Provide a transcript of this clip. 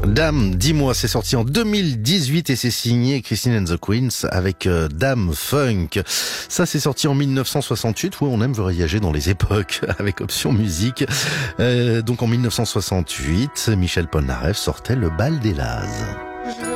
Dame, dis-moi, c'est sorti en 2018 et c'est signé Christine and the Queens avec Dame Funk. Ça, c'est sorti en 1968. Oui, on aime voyager dans les époques avec Option Musique. Donc en 1968, Michel Polnareff sortait Le Bal des Lazes.